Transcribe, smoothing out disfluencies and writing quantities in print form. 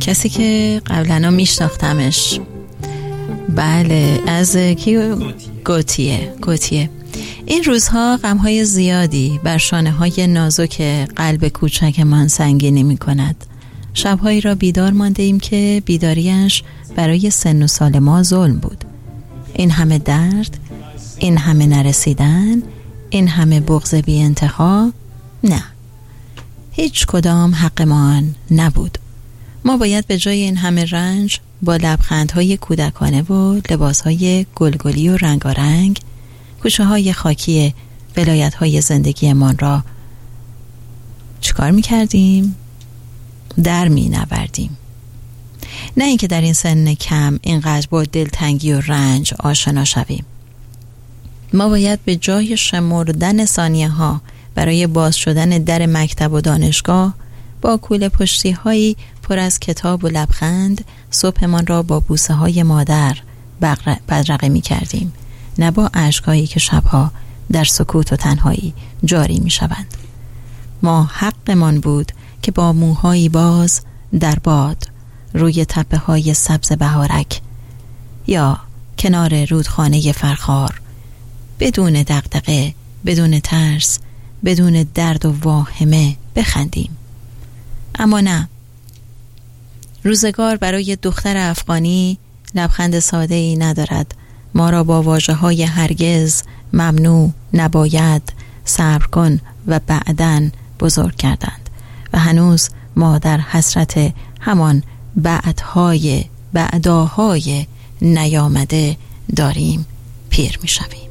کسی که قبلا میشناختمش. بله، از کی؟ گوتیه. این روزها غمهای زیادی بر شانه های نازک قلب کوچک من سنگینی می کند. شبهایی را بیدار مانده ایم که بیداریش برای سن و سال ما ظلم بود. این همه درد، این همه نرسیدن، این همه بغض بی انتها، نه، هیچ کدام حقمان نبود. ما باید به جای این همه رنج با لبخندهای کودکانه و لباسهای گلگلی و رنگارنگ کوچه های خاکی ولایت های زندگی من را چیکار میکردیم؟ در می نوردیم. نه اینکه در این سن کم اینقدر با دلتنگی و رنج آشنا شویم. ما باید به جای شمردن ثانیه ها برای باز شدن در مکتب و دانشگاه با کوله پشتی هایی پر از کتاب و لبخند صبحمان را با بوسه های مادر بدرقه می کردیم، نه با اشکایی که شبها در سکوت و تنهایی جاری می شوند. ما حقمان بود که با موهایی باز در باد روی تپه های سبز بهارک یا کنار رودخانه فرخار بدون دغدغه، بدون ترس، بدون درد و واهمه بخندیم. اما نه، روزگار برای دختر افغانی لبخند ساده‌ای ندارد. ما را با واژه‌های هرگز، ممنوع، نباید، صبر کن و بعداً بزرگ کردند و هنوز ما در حسرت همان بعدهای نیامده داریم پیر می شویم.